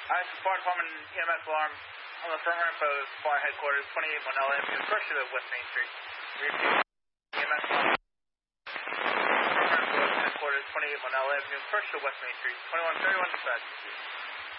I Fire Department EMS alarm on the front ramp of Fire Headquarters, 28 Monell Avenue, first to West Main Street. EMS alarm. Front ramp of Headquarters, 28 Monell Avenue, first to West Main Street, 2131 dispatch.